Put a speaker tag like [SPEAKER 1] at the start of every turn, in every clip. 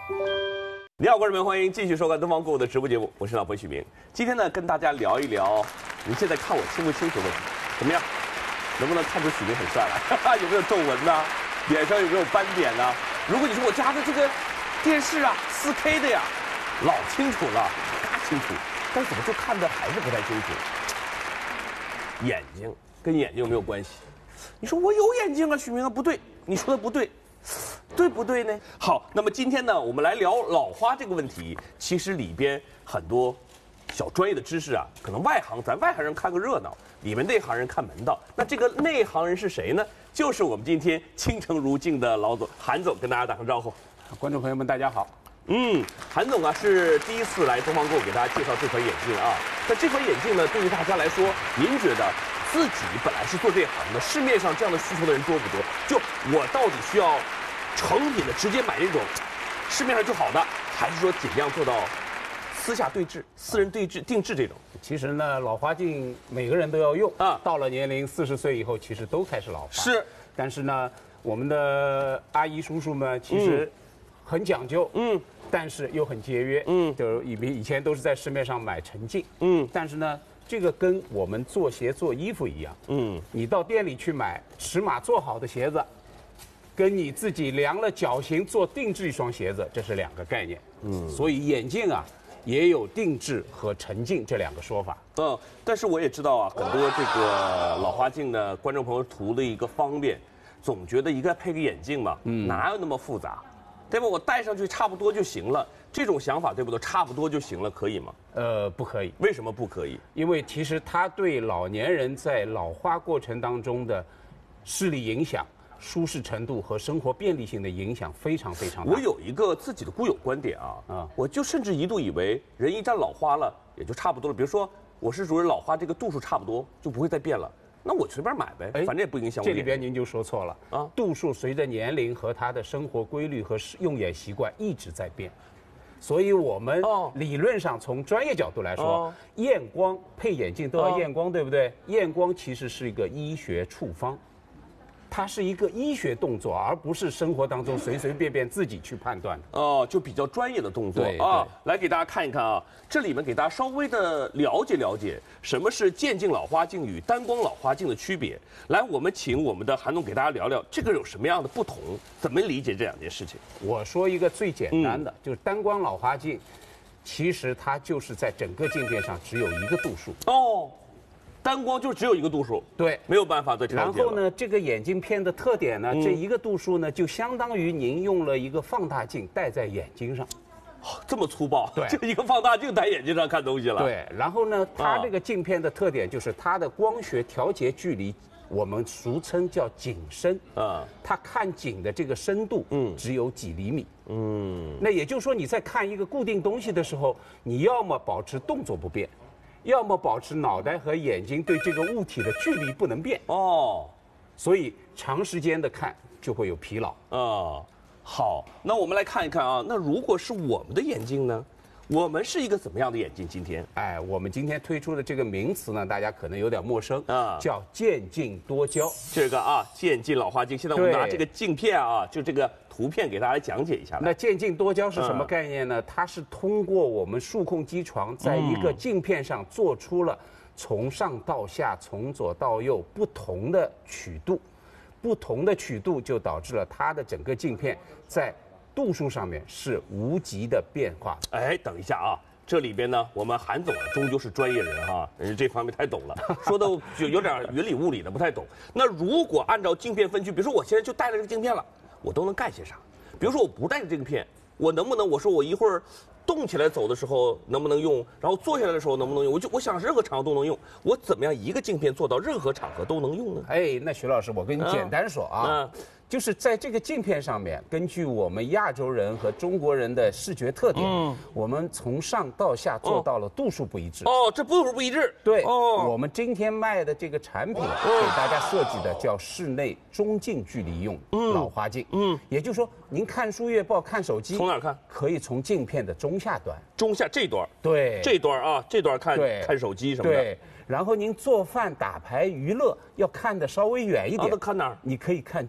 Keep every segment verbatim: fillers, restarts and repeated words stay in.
[SPEAKER 1] 你好，观众朋友，欢迎继续收看东方购物的直播节目，我是老婆许明。今天呢，跟大家聊一聊，你现在看我清不清楚问题？怎么样？能不能看出许明很帅来？有没有皱纹呢？脸上有没有斑点呢？如果你说我家的这个电视啊，四 K 的呀，老清楚了，嘎清楚，但怎么就看的还是不太清楚？眼睛跟眼睛有没有关系？你说我有眼睛啊，许明啊，不对，你说的不对。对不对呢？好，那么今天呢，我们来聊老花这个问题。其实里边很多小专业的知识啊，可能外行咱外行人看个热闹，你们内行人看门道。那这个内行人是谁呢？就是我们今天倾城如镜的老总韩总，跟大家打个招呼。
[SPEAKER 2] 观众朋友们，大家好。
[SPEAKER 1] 嗯，韩总啊是第一次来东方购给大家介绍这款眼镜啊。那这款眼镜呢，对于大家来说，您觉得自己本来是做这行的，市面上这样的需求的人多不多？就我到底需要成品的直接买这种市面上就好的，还是说尽量做到私下对质、私人对质、定制这种？
[SPEAKER 2] 其实呢，老花镜每个人都要用
[SPEAKER 1] 啊，
[SPEAKER 2] 到了年龄四十岁以后，其实都开始老花。
[SPEAKER 1] 是，
[SPEAKER 2] 但是呢，我们的阿姨叔叔们其实很讲究，嗯，但是又很节约，嗯，就以以前都是在市面上买成镜，嗯，但是呢，这个跟我们做鞋做衣服一样，嗯，你到店里去买尺码做好的鞋子，跟你自己量了脚型做定制一双鞋子，这是两个概念。嗯，所以眼镜啊，也有定制和成镜这两个说法。
[SPEAKER 1] 嗯，但是我也知道啊，很多这个老花镜呢，观众朋友图的一个方便，总觉得一个配个眼镜嘛，嗯，哪有那么复杂，对吧？我戴上去差不多就行了，这种想法对不对？差不多就行了，可以吗？
[SPEAKER 2] 呃，不可以。
[SPEAKER 1] 为什么不可以？
[SPEAKER 2] 因为其实它对老年人在老花过程当中的视力影响、舒适程度和生活便利性的影响非常非常大。
[SPEAKER 1] 我有一个自己的固有观点啊，啊，我就甚至一度以为人一旦老花了也就差不多了。比如说我是属于老花这个度数差不多就不会再变了，那我随便买呗，反正也不影响我。
[SPEAKER 2] 这里边您就说错了啊，度数随着年龄和他的生活规律和用眼习惯一直在变。所以我们理论上从专业角度来说，哦、验光配眼镜都要验光，哦、对不对？验光其实是一个医学处方，它是一个医学动作，而不是生活当中随随便便自己去判断的。
[SPEAKER 1] 哦，就比较专业的动作啊。来给大家看一看啊，这里面给大家稍微的了解了解什么是渐进老花镜与单光老花镜的区别。来，我们请我们的韩总给大家聊聊这个有什么样的不同，怎么理解这两件事情。
[SPEAKER 2] 我说一个最简单的，嗯、就是单光老花镜，其实它就是在整个镜片上只有一个度数。
[SPEAKER 1] 哦。单光就只有一个度数，
[SPEAKER 2] 对，
[SPEAKER 1] 没有办法再调节。
[SPEAKER 2] 然后呢，这个眼镜片的特点呢，嗯、这一个度数呢，就相当于您用了一个放大镜戴在眼睛上，
[SPEAKER 1] 哦、这么粗暴，
[SPEAKER 2] 对，
[SPEAKER 1] 就一个放大镜戴眼睛上看东西了。
[SPEAKER 2] 对，然后呢，它这个镜片的特点就是它的光学调节距离，我们俗称叫景深啊，它看景的这个深度，嗯，只有几厘米，嗯，那也就是说你在看一个固定东西的时候，你要么保持动作不变。要么保持脑袋和眼睛对这个物体的距离不能变哦，所以长时间的看就会有疲劳
[SPEAKER 1] 啊。好，那我们来看一看啊，那如果是我们的眼镜呢？我们是一个怎么样的眼镜？今天，
[SPEAKER 2] 哎，我们今天推出的这个名词呢，大家可能有点陌生啊，叫渐进多焦。
[SPEAKER 1] 这个啊，渐进老花镜。现在我们拿这个镜片啊，就这个图片给大家讲解一下。
[SPEAKER 2] 那渐进多焦是什么概念呢？嗯、它是通过我们数控机床在一个镜片上做出了从上到下、从左到右不同的曲度，不同的曲度就导致了它的整个镜片在度数上面是无极的变化。
[SPEAKER 1] 哎，等一下啊，这里边呢，我们韩总啊，终究是专业人哈、啊，人这方面太懂了，说的就有点云里雾里的，不太懂。那如果按照镜片分区，比如说我现在就带了这个镜片了，我都能干些啥？比如说我不带着镜片，我能不能我说我一会儿动起来走的时候能不能用，然后坐下来的时候能不能用？我就我想任何场合都能用，我怎么样一个镜片做到任何场合都能用呢？
[SPEAKER 2] 哎，那徐老师，我跟你简单说啊。嗯嗯就是在这个镜片上面，根据我们亚洲人和中国人的视觉特点，嗯，我们从上到下做到了度数不一致。
[SPEAKER 1] 哦，这度数不一致。
[SPEAKER 2] 对，哦，我们今天卖的这个产品给大家设计的叫室内中近距离用老花镜。嗯，也就是说，您看书阅报、看手机，
[SPEAKER 1] 从哪儿看？
[SPEAKER 2] 可以从镜片的中下端。
[SPEAKER 1] 中下这段。
[SPEAKER 2] 对。
[SPEAKER 1] 这段啊，这段看看手机什么的。
[SPEAKER 2] 对。然后您做饭、打牌、娱乐要看的稍微远一点，
[SPEAKER 1] 那看哪儿？
[SPEAKER 2] 你可以看镜片的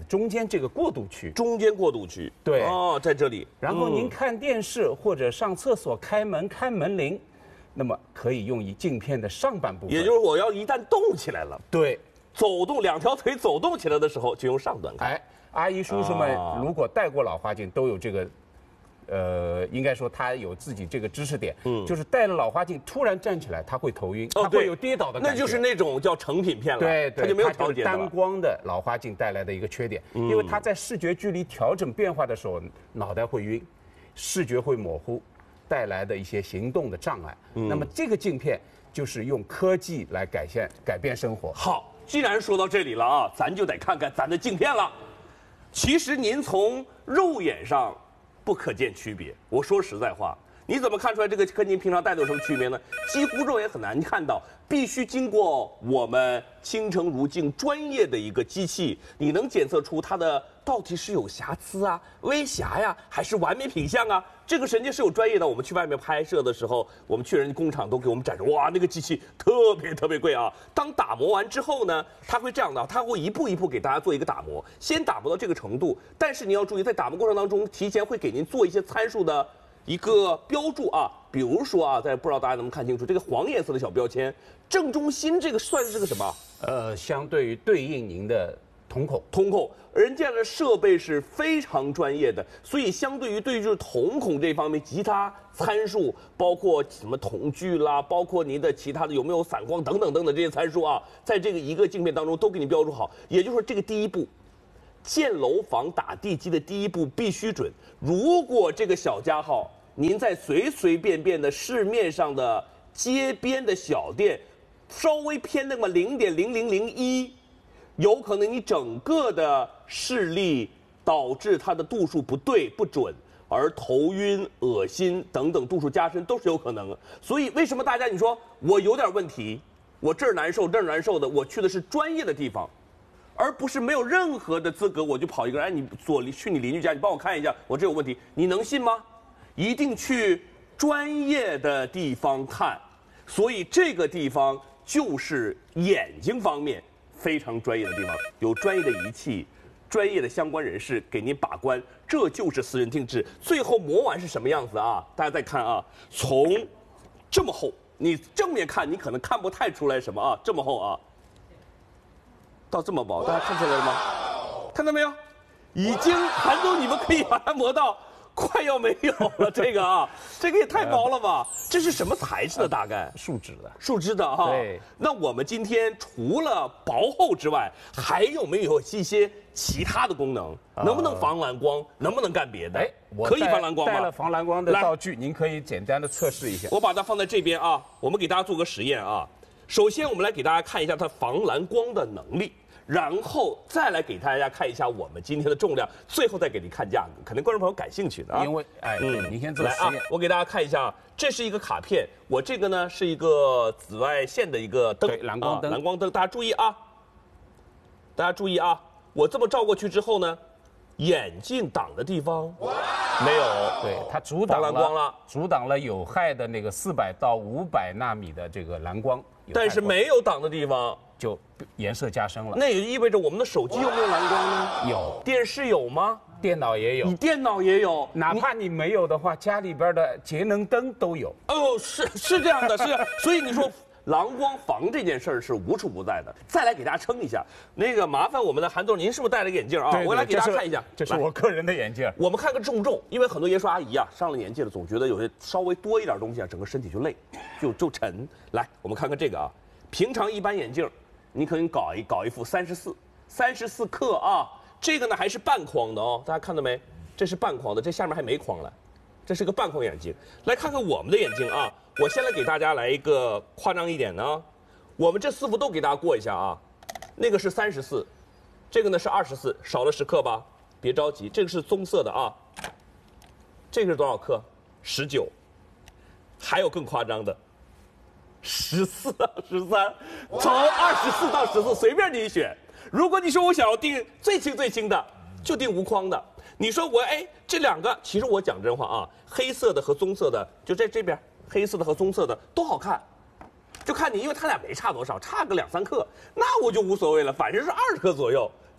[SPEAKER 2] 中间这个过渡区。
[SPEAKER 1] 中间过渡区。
[SPEAKER 2] 对。
[SPEAKER 1] 哦，在这里。
[SPEAKER 2] 然后您看电视或者上厕所开门看门铃，那么可以用于镜片的上半部分。
[SPEAKER 1] 也就是我要一旦动起来了，
[SPEAKER 2] 对，
[SPEAKER 1] 走动两条腿走动起来的时候，就用上端看。
[SPEAKER 2] 哎，阿姨叔叔们如果戴过老花镜，都有这个。呃，应该说他有自己这个知识点，嗯，就是戴了老花镜突然站起来，他会头晕，他会有跌倒的感觉，
[SPEAKER 1] 那就是那种叫成品片了，
[SPEAKER 2] 对，
[SPEAKER 1] 它就没有调节的
[SPEAKER 2] 单光的老花镜带来的一个缺点，因为它在视觉距离调整变化的时候，脑袋会晕，视觉会模糊，带来的一些行动的障碍。那么这个镜片就是用科技来改善改变生活。
[SPEAKER 1] 好，既然说到这里了啊，咱就得看看咱的镜片了。其实您从肉眼上不可见区别。我说实在话，你怎么看出来这个跟您平常戴的有什么区别呢？几乎肉眼很难看到，必须经过我们倾城如镜专业的一个机器，你能检测出它的到底是有瑕疵啊、微瑕呀，还是完美品相啊？这个人家是有专业的。我们去外面拍摄的时候，我们去人家工厂都给我们展示，哇，那个机器特别特别贵啊。当打磨完之后呢，它会这样的，它会一步一步给大家做一个打磨，先打磨到这个程度。但是你要注意，在打磨过程当中，提前会给您做一些参数的一个标注啊，比如说啊，在不知道大家能不能看清楚这个黄颜色的小标签，正中心这个算是个什么？
[SPEAKER 2] 呃，相对于对应您的瞳孔，
[SPEAKER 1] 瞳孔，人家的设备是非常专业的，所以相对于对于就是瞳孔这方面，其他参数，包括什么瞳距啦，包括您的其他的有没有散光等等等等这些参数啊，在这个一个镜片当中都给你标注好。也就是说，这个第一步，建楼房打地基的第一步必须准。如果这个小家号，您在随随便便的市面上的街边的小店，稍微偏那么零点零零零一。有可能你整个的视力导致它的度数不对不准，而头晕、恶心等等度数加深都是有可能的。所以为什么大家你说我有点问题，我这儿难受这儿难受的，我去的是专业的地方，而不是没有任何的资格我就跑一个人，哎，你左去你邻居家，你帮我看一下，我这有问题，你能信吗？一定去专业的地方看。所以这个地方就是眼睛方面非常专业的地方，有专业的仪器，专业的相关人士给您把关，这就是私人定制。最后磨完是什么样子啊？大家再看啊，从这么厚，你正面看你可能看不太出来什么啊，这么厚啊，到这么薄，大家看出来了吗？看到没有？已经韩总，你们可以把它磨到快要没有了，这个啊，这个也太薄了吧？这是什么材质的？大概
[SPEAKER 2] 树脂的，
[SPEAKER 1] 树脂的哈。
[SPEAKER 2] 对。那
[SPEAKER 1] 我们今天除了薄厚之外，还有没有一些其他的功能？呃、能不能防蓝光？能不能干别的？哎，
[SPEAKER 2] 我
[SPEAKER 1] 可以防蓝光吗？
[SPEAKER 2] 带了防蓝光的道具，您可以简单的测试一下。
[SPEAKER 1] 我把它放在这边啊，我们给大家做个实验啊。首先，我们来给大家看一下它防蓝光的能力。然后再来给大家看一下我们今天的重量，最后再给您看价格，肯定观众朋友感兴趣的啊。
[SPEAKER 2] 因为哎，嗯，您先做
[SPEAKER 1] 来啊，我给大家看一下，这是一个卡片，我这个呢是一个紫外线的一个灯，
[SPEAKER 2] 对，蓝光灯，
[SPEAKER 1] 啊、蓝光灯，大家注意啊，大家注意啊，我这么照过去之后呢，眼镜挡的地方没有，
[SPEAKER 2] 对，它阻挡
[SPEAKER 1] 蓝光了，
[SPEAKER 2] 阻挡了有害的那个四百到五百纳米的这个蓝光，
[SPEAKER 1] 但是没有挡的地方。
[SPEAKER 2] 就颜色加深了，
[SPEAKER 1] 那也意味着我们的手机有没有蓝光呢？
[SPEAKER 2] 有，
[SPEAKER 1] 电视有吗？
[SPEAKER 2] 电脑也有，
[SPEAKER 1] 你电脑也有，
[SPEAKER 2] 哪怕你没有的话，家里边的节能灯都有。
[SPEAKER 1] 哦，是是这样的，是，所以你说蓝光防这件事儿是无处不在的。再来给大家称一下，那个麻烦我们的韩总，您是不是戴了个眼镜啊？
[SPEAKER 2] 对对
[SPEAKER 1] 我来给大家看一下，
[SPEAKER 2] 这是我个人的眼镜。
[SPEAKER 1] 我们看个重重，因为很多爷叔阿姨啊，上了年纪了，总觉得有些稍微多一点东西啊，整个身体就累，就就沉。来，我们看看这个啊，平常一般眼镜。你可以搞一搞一副三十四，三十四克啊，这个呢还是半框的哦，大家看到没？这是半框的，这下面还没框了，这是个半框眼镜。来看看我们的眼镜啊，我先来给大家来一个夸张一点的，我们这四副都给大家过一下啊。那个是三十四，这个呢是二十四，少了十克吧？别着急，这个是棕色的啊。这个是多少克？十九，还有更夸张的。十四到十三，从二十四到十四随便你选。如果你说我想要订最轻最轻的，就订无框的。你说我哎这两个，其实我讲真话啊，黑色的和棕色的就在这边，黑色的和棕色的都好看，就看你，因为它俩没差多少，差个两三克，那我就无所谓了，反正是二十克左右，都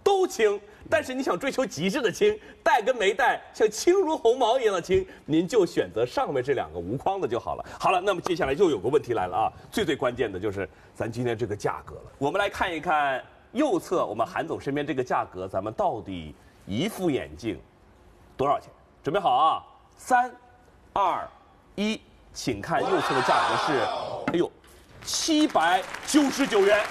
[SPEAKER 1] 都轻，但是你想追求极致的轻，戴跟没戴像轻如鸿毛一样的轻，您就选择上面这两个无框的就好了。好了，那么接下来又有个问题来了啊，最最关键的就是咱今天这个价格了。我们来看一看右侧我们韩总身边这个价格，咱们到底一副眼镜多少钱？准备好啊，三、二、一，请看右侧的价格是，哎呦，七百九十九元，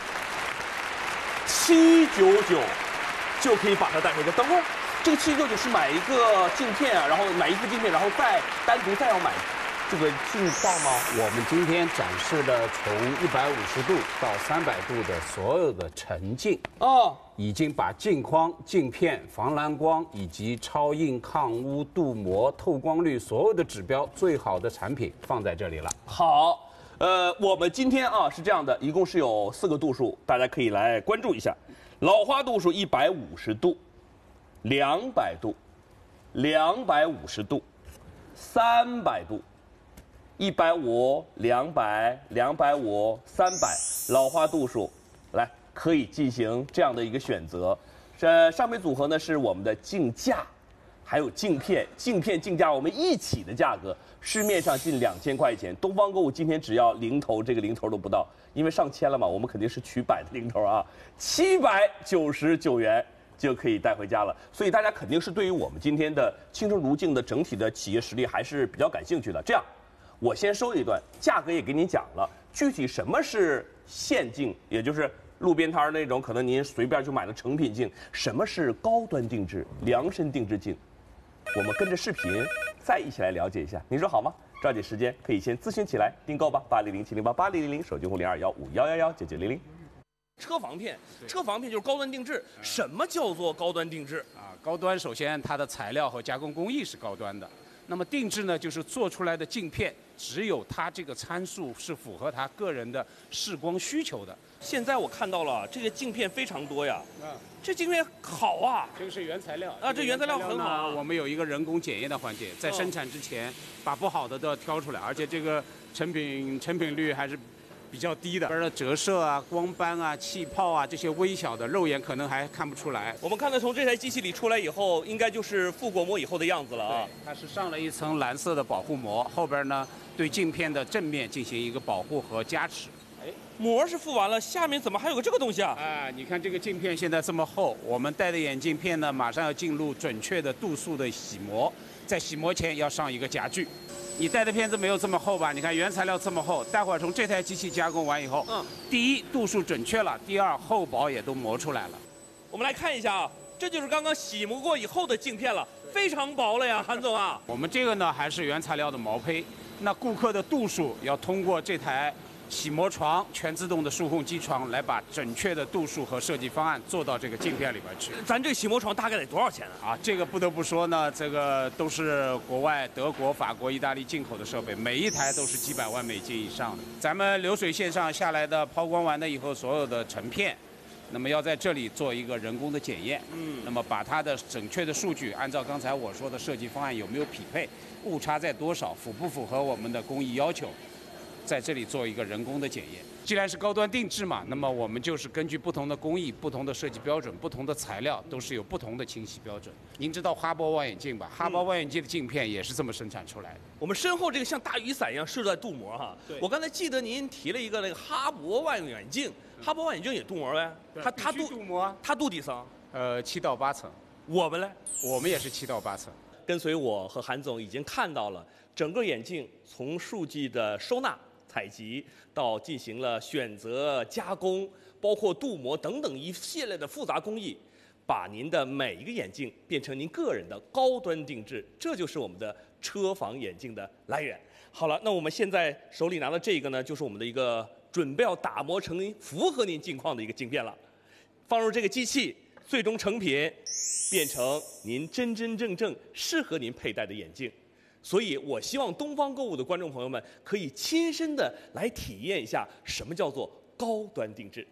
[SPEAKER 1] 七九九就可以把它带回家。等会儿，这个七九九是买一个镜片啊，然后买一副镜片，然后再单独再要买这个镜罩吗？
[SPEAKER 2] 我们今天展示的从一百五十度到三百度的所有的沉镜
[SPEAKER 1] 哦，
[SPEAKER 2] 已经把镜框、镜片、防蓝光以及超硬、抗污、镀膜、透光率所有的指标最好的产品放在这里了。
[SPEAKER 1] 好，呃，我们今天啊是这样的，一共是有四个度数，大家可以来关注一下。老花度数一百五十度，两百度，两百五十度，三百度。一百五、两百、两百五、三百，老花度数，来可以进行这样的一个选择。这上面组合呢是我们的镜架，还有镜片，镜片镜架我们一起的价格，市面上近两千块钱，东方购物今天只要零头，这个零头都不到，因为上千了嘛，我们肯定是取百的零头啊，七百九十九元。就可以带回家了，所以大家肯定是对于我们今天的青春如镜的整体的企业实力还是比较感兴趣的。这样。我先收一段，价格也给您讲了，具体什么是线镜，也就是路边摊那种可能您随便就买的成品镜，什么是高端定制、量身定制镜，我们跟着视频再一起来了解一下，您说好吗？抓紧时间，可以先咨询起来，订购吧，八零零七零八八零零零，手机号零二幺五幺幺幺九九零零。
[SPEAKER 3] 车防片，车防片就是高端定制。什么叫做高端定制
[SPEAKER 2] 啊？高端首先它的材料和加工工艺是高端的，那么定制呢，就是做出来的镜片只有它这个参数是符合他个人的视光需求的。
[SPEAKER 3] 现在我看到了这个镜片非常多呀，啊，这镜片好啊，
[SPEAKER 2] 这个是原材料
[SPEAKER 3] 啊，这原材料很好啊。
[SPEAKER 2] 我们有一个人工检验的环节，在生产之前把不好的都要挑出来，而且这个成品成品率还是比较低的，边的折射啊、光斑啊、气泡啊这些微小的，肉眼可能还看不出来。
[SPEAKER 3] 我们看到从这台机器里出来以后，应该就是覆果膜以后的样子了啊。
[SPEAKER 2] 它是上了一层蓝色的保护膜，后边呢对镜片的正面进行一个保护和加持。
[SPEAKER 3] 哎，膜是敷完了，下面怎么还有个这个东西啊？
[SPEAKER 2] 啊，你看这个镜片现在这么厚，我们戴的眼镜片呢，马上要进入准确的度数的洗膜，在洗膜前要上一个夹具。你戴的片子没有这么厚吧？你看原材料这么厚，待会儿从这台机器加工完以后，嗯，第一度数准确了，第二厚薄也都磨出来了。
[SPEAKER 3] 我们来看一下啊，这就是刚刚洗磨过以后的镜片了，非常薄了呀，韩总啊。
[SPEAKER 2] 我们这个呢还是原材料的毛坯，那顾客的度数要通过这台洗膜床全自动的数控机床来把准确的度数和设计方案做到这个镜片里边去。
[SPEAKER 3] 咱这个洗膜床大概得多少钱啊？
[SPEAKER 2] 啊，这个不得不说呢，这个都是国外德国、法国、意大利进口的设备，每一台都是几百万美金以上的。咱们流水线上下来的抛光完了以后，所有的成片，那么要在这里做一个人工的检验。嗯，那么把它的准确的数据按照刚才我说的设计方案有没有匹配，误差在多少，符不符合我们的工艺要求。在这里做一个人工的检验。既然是高端定制嘛，那么我们就是根据不同的工艺、不同的设计标准、不同的材料，都是有不同的清洗标准。您知道哈勃望远镜吧？哈勃望远镜的镜片也是这么生产出来的。
[SPEAKER 3] 我们身后这个像大雨伞一样是在镀膜哈。我刚才记得您提了一个那个哈勃望远镜，哈勃望远镜也镀膜呗？
[SPEAKER 2] 它它镀镀膜，
[SPEAKER 3] 它镀几层？
[SPEAKER 2] 呃，七到八层。
[SPEAKER 3] 我们呢？
[SPEAKER 2] 我们也是七到八层。
[SPEAKER 3] 跟随我和韩总已经看到了整个眼镜从数据的收纳、采集到进行了选择、加工，包括镀膜等等一系列的复杂工艺，把您的每一个眼镜变成您个人的高端定制，这就是我们的车防眼镜的来源。好了，那我们现在手里拿的这个呢，就是我们的一个准备要打磨成符合您镜框的一个镜片了，放入这个机器，最终成品变成您真真正正适合您佩戴的眼镜。所以我希望东方购物的观众朋友们可以亲身的来体验一下什么叫做高端定制。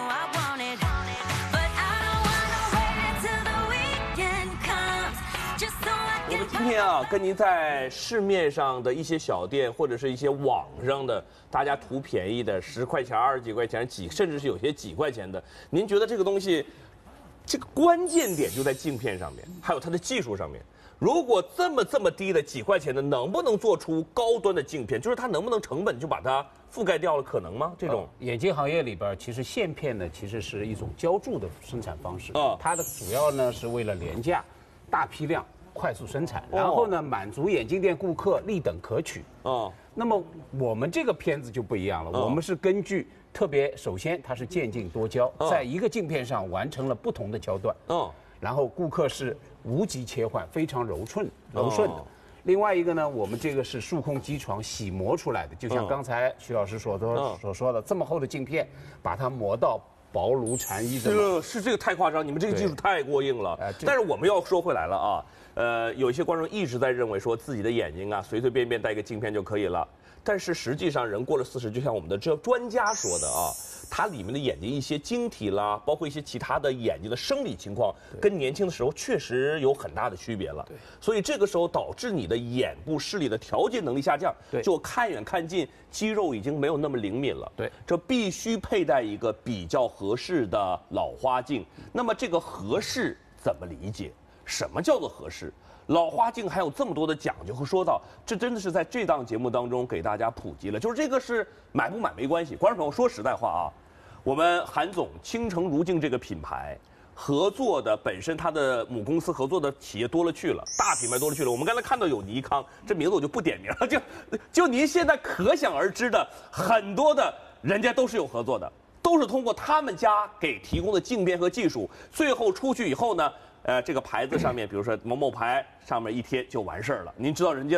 [SPEAKER 4] But I don't wanna wait until the weekend comes just so I
[SPEAKER 1] 我们今天啊，跟您在市面上的一些小店或者是一些网上的，大家图便宜的，十块钱、二十几块钱、几，甚至是有些几块钱的，您觉得这个东西，这个关键点就在镜片上面，还有它的技术上面。如果这么这么低的几块钱的，能不能做出高端的镜片？就是它能不能成本就把它覆盖掉了？可能吗？这种、
[SPEAKER 2] 呃、眼镜行业里边，其实线片呢，其实是一种浇铸的生产方式。
[SPEAKER 1] 哦、
[SPEAKER 2] 它的主要呢是为了廉价、大批量、快速生产，然后呢满足眼镜店顾客立等可取。哦。那么我们这个片子就不一样了，哦、我们是根据特别，首先它是渐进多焦，哦、在一个镜片上完成了不同的焦段。哦。然后顾客是无极切换，非常柔顺柔顺的。哦、另外一个呢，我们这个是数控机床洗磨出来的，就像刚才徐老师所说、哦、所说的，这么厚的镜片，把它磨到薄如蝉翼的。
[SPEAKER 1] 这是这个太夸张，你们这个技术太过硬了。呃、但是我们要说回来了啊，呃，有一些观众一直在认为说自己的眼睛啊，随随便便戴个镜片就可以了。但是实际上，人过了四十，就像我们的这专家说的啊，它里面的眼睛一些晶体啦，包括一些其他的眼睛的生理情况，跟年轻的时候确实有很大的区别了。所以这个时候导致你的眼部视力的调节能力下降，就看远看近，肌肉已经没有那么灵敏了。对，这必须佩戴一个比较合适的老花镜。那么这个合适怎么理解？什么叫做合适？老花镜还有这么多的讲究和说道，这真的是在这档节目当中给大家普及了。就是这个是买不买没关系，观众朋友说实在话啊，我们韩总倾城如镜这个品牌合作的本身它的母公司合作的企业多了去了，大品牌多了去了。我们刚才看到有尼康，这名字我就不点名了，就就您现在可想而知的很多的人家都是有合作的，都是通过他们家给提供的镜片和技术，最后出去以后呢。呃，这个牌子上面，比如说某某牌上面一贴就完事儿了。您知道人家